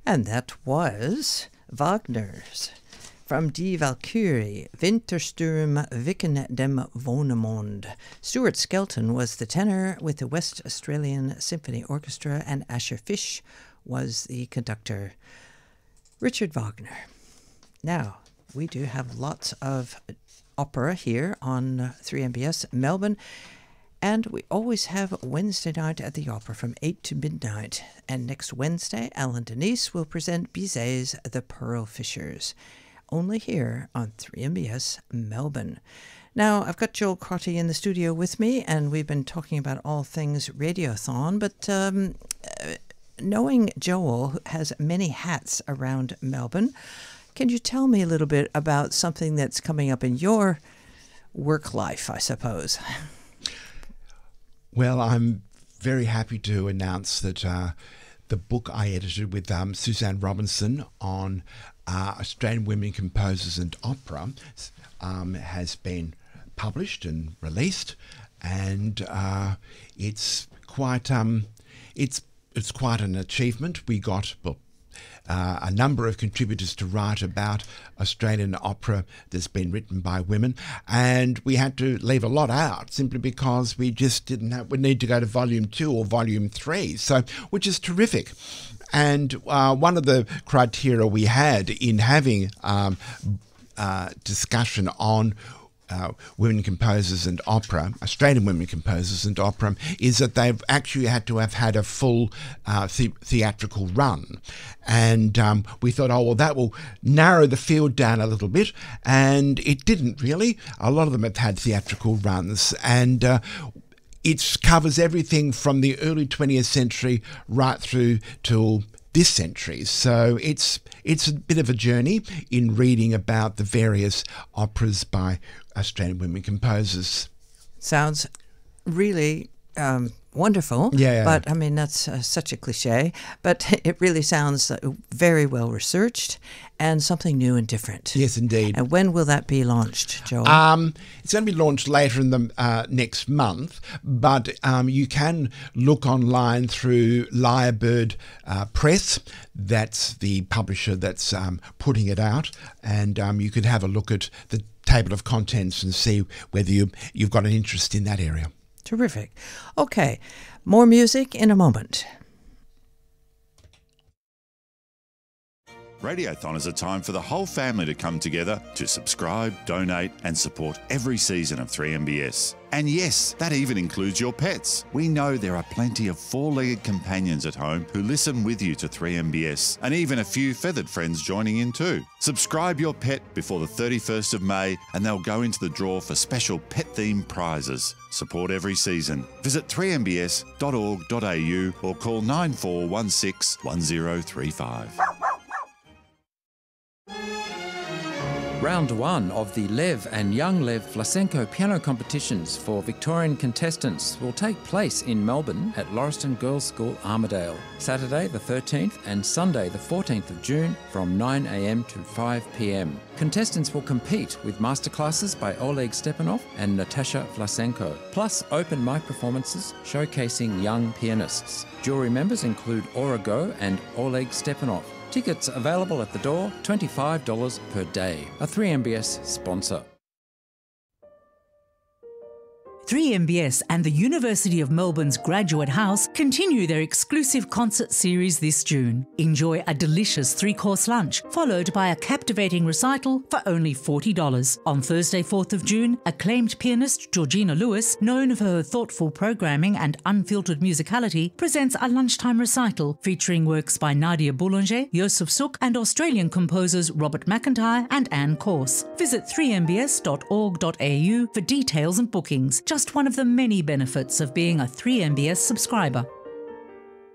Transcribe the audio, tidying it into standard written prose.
And that was Wagner's from Die Walküre, Wintersturm Wicken dem Wonnemond. Stuart Skelton was the tenor with the West Australian Symphony Orchestra, and Asher Fish was the conductor. Richard Wagner. Now, we do have lots of opera here on 3MBS Melbourne, and we always have Wednesday night at the Opera from 8 to midnight. And next Wednesday, Alan Denise will present Bizet's The Pearl Fishers, only here on 3MBS Melbourne. Now, I've got Joel Crotty in the studio with me, and we've been talking about all things Radiothon, but knowing Joel, who has many hats around Melbourne, can you tell me a little bit about something that's coming up in your work life, I suppose? Well, I'm very happy to announce that the book I edited with Suzanne Robinson on Australian women composers and opera has been published and released, and it's quite it's quite an achievement. We got a number of contributors to write about Australian opera that's been written by women, and we had to leave a lot out simply because we just we need to go to volume 2 or volume 3, so which is terrific. And one of the criteria we had in having discussion on women composers and opera, Australian women composers and opera, is that they've actually had to have had a full theatrical run. And we thought, oh, well, that will narrow the field down a little bit. And it didn't really. A lot of them have had theatrical runs. And it covers everything from the early 20th century right through till this century. So it's a bit of a journey in reading about the various operas by Australian women composers. Sounds really wonderful. Yeah. But I mean, that's such a cliche, but it really sounds very well researched and something new and different. Yes, indeed. And when will that be launched, Joel? It's going to be launched later in the next month, but you can look online through Lyrebird Press. That's the publisher that's putting it out, and you could have a look at the table of contents and see whether you've got an interest in that area. Terrific. Okay, more music in a moment. Radiothon is a time for the whole family to come together to subscribe, donate and support every season of 3MBS. And yes, that even includes your pets. We know there are plenty of four-legged companions at home who listen with you to 3MBS, and even a few feathered friends joining in too. Subscribe your pet before the 31st of May and they'll go into the draw for special pet-themed prizes. Support every season. Visit 3mbs.org.au or call 9416 1035. Round 1 of the Lev and Young Lev Vlasenko piano competitions for Victorian contestants will take place in Melbourne at Lauriston Girls' School, Armidale, Saturday the 13th and Sunday the 14th of June from 9 a.m. to 5 p.m. Contestants will compete with masterclasses by Oleg Stepanov and Natasha Vlasenko, plus open mic performances showcasing young pianists. Jury members include Aura Go and Oleg Stepanov. Tickets available at the door, $25 per day. A 3MBS sponsor. 3MBS and the University of Melbourne's Graduate House continue their exclusive concert series this June. Enjoy a delicious 3-course lunch, followed by a captivating recital for only $40. On Thursday, 4th of June, acclaimed pianist Georgina Lewis, known for her thoughtful programming and unfiltered musicality, presents a lunchtime recital featuring works by Nadia Boulanger, Joseph Suk, and Australian composers Robert McIntyre and Anne Corse. Visit 3mbs.org.au for details and bookings. Just one of the many benefits of being a 3MBS subscriber.